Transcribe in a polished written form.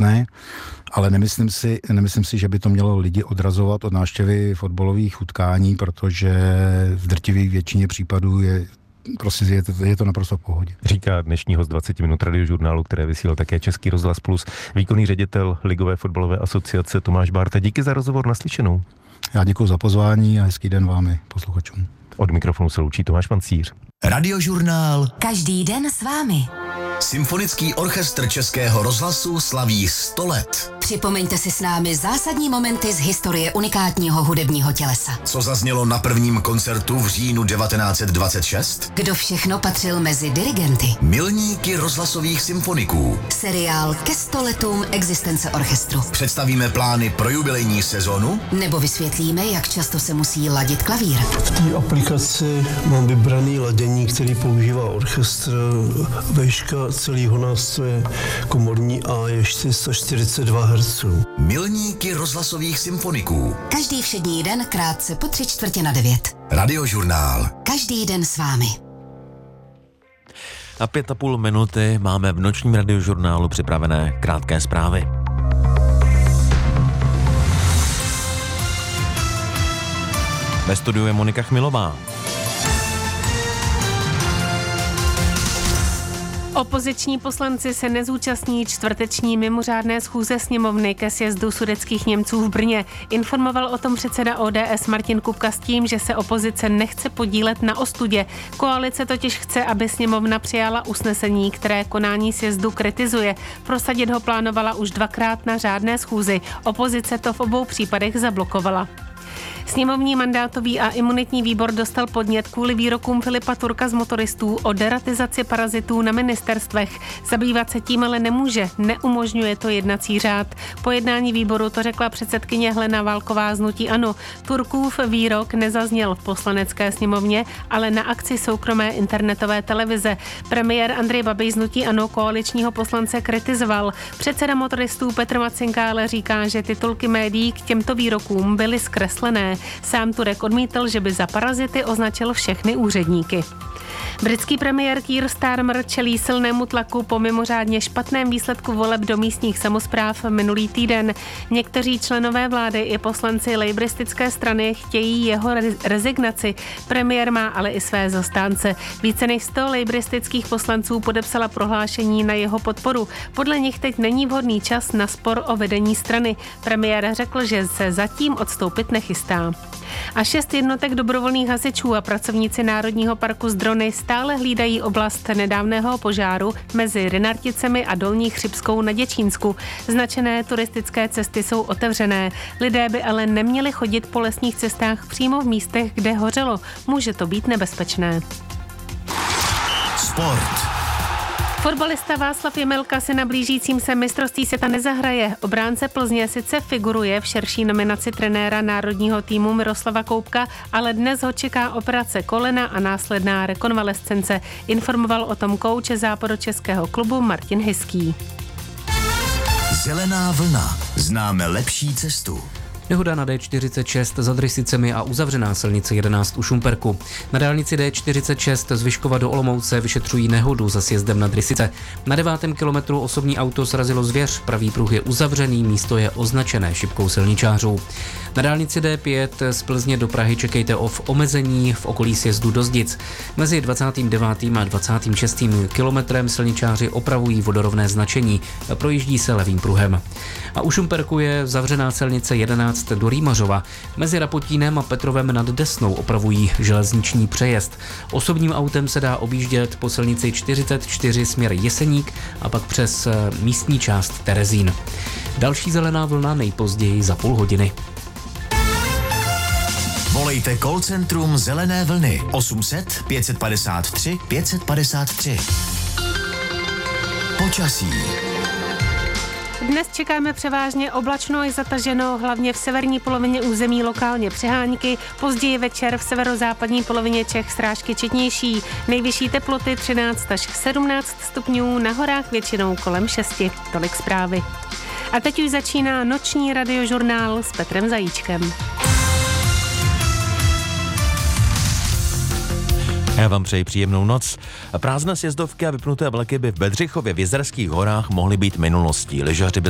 špatné, ale nemyslím si, že by to mělo lidi odrazovat od návštěvy fotbalových utkání, protože v drtivé většině případů je to naprosto v pohodě. Říká dnešní host 20 minut Radiožurnálu, které vysílal také Český rozhlas Plus, výkonný ředitel Ligové fotbalové asociace Tomáš Bárta. Díky za rozhovor, naslyšenou. Já děkuji za pozvání a hezký den vám i posluchačům. Od mikrofonu se loučí Tomáš Pancíř. Radiožurnál. Každý den s vámi. Symfonický orchestr Českého rozhlasu slaví 100 let. Připomeňte si s námi zásadní momenty z historie unikátního hudebního tělesa. Co zaznělo na prvním koncertu v říjnu 1926? Kdo všechno patřil mezi dirigenty? Milníky rozhlasových symfoniků. Seriál ke 100 letům existence orchestru. Představíme plány pro jubilejní sezonu? Nebo vysvětlíme, jak často se musí ladit klavír. V té aplikaci mám vybraný ladění, který používá orchestr. Výška celého nástroje komorní A je 442 Hz. Milníky rozhlasových symfoniků. Každý všední den krátce po 8:45. Radiožurnál. Každý den s vámi. Na 5,5 minuty máme v nočním Radiožurnálu připravené krátké zprávy. Ve studiu je Monika Chmilová. Opoziční poslanci se nezúčastní čtvrteční mimořádné schůze sněmovny ke sjezdu sudetských Němců v Brně. Informoval o tom předseda ODS Martin Kupka s tím, že se opozice nechce podílet na ostudě. Koalice totiž chce, aby sněmovna přijala usnesení, které konání sjezdu kritizuje. Prosadit ho plánovala už 2krát na řádné schůzi. Opozice to v obou případech zablokovala. Sněmovní mandátový a imunitní výbor dostal podnět kvůli výrokům Filipa Turka z Motoristů o deratizaci parazitů na ministerstvech. Zabývat se tím ale nemůže, neumožňuje to jednací řád. Po jednání výboru to řekla předsedkyně Helena Válková z hnutí ANO. Turkův výrok nezazněl v poslanecké sněmovně, ale na akci soukromé internetové televize. Premiér Andrej Babiš z hnutí ANO koaličního poslance kritizoval. Předseda Motoristů Petr Macinka ale říká, že titulky médií k těmto výrokům byly zkreslené. Sám Turek odmítl, že by za parazity označil všechny úředníky. Britský premiér Keir Starmer čelí silnému tlaku po mimořádně špatném výsledku voleb do místních samospráv minulý týden. Někteří členové vlády i poslanci lejbristické strany chtějí jeho rezignaci. Premiér má ale i své zastánce. Více než 100 lejbristických poslanců podepsala prohlášení na jeho podporu. Podle nich teď není vhodný čas na spor o vedení strany. Premiér řekl, že se zatím odstoupit nechystá. A 6 jednotek dobrovolných hasičů a pracovníci Národního parku Zdrony stále hlídají oblast nedávného požáru mezi Rynarticemi a Dolní Chřibskou na Děčínsku. Značené turistické cesty jsou otevřené. Lidé by ale neměli chodit po lesních cestách přímo v místech, kde hořelo. Může to být nebezpečné. Sport. Fotbalista Václav Jemelka si na blížícím se mistrovství světa nezahraje. Obránce Plzně sice figuruje v širší nominaci trenéra národního týmu Miroslava Koubka, ale dnes ho čeká operace kolena a následná rekonvalescence. Informoval o tom kouč západočeského klubu Martin Hyský. Zelená vlna. Známe lepší cestu. Nehoda na D46 za Drysicemi a uzavřená silnice 11 u Šumperku. Na dálnici D46 z Vyškova do Olomouce vyšetřují nehodu za sjezdem na Drysice. Na 9. kilometru osobní auto srazilo zvěř, pravý pruh je uzavřený, místo je označené šipkou silničářů. Na dálnici D5 z Plzně do Prahy čekejte o omezení v okolí sjezdu do Zdic. Mezi 29. a 26. kilometrem silničáři opravují vodorovné značení, projíždí se levým pruhem. A u Šumperku je zavřená silnice 11 do Rýmařova. Mezi Rapotínem a Petrovem nad Desnou opravují železniční přejezd. Osobním autem se dá objíždět po silnici 44 směr Jeseník a pak přes místní část Terezín. Další zelená vlna nejpozději za půl hodiny. Volejte call centrum Zelené vlny 800 553 553. Počasí. Dnes čekáme převážně oblačno i zataženo, hlavně v severní polovině území lokálně přehánky, později večer v severozápadní polovině Čech srážky četnější. Nejvyšší teploty 13 až 17 stupňů, na horách většinou kolem 6. Tolik zprávy. A teď už začíná noční radiožurnál s Petrem Zajíčkem. Já vám přeji příjemnou noc. Prázdné sjezdovky a vypnuté vlaky by v Bedřichově v Jizerských horách mohly být minulostí. Lyžaři by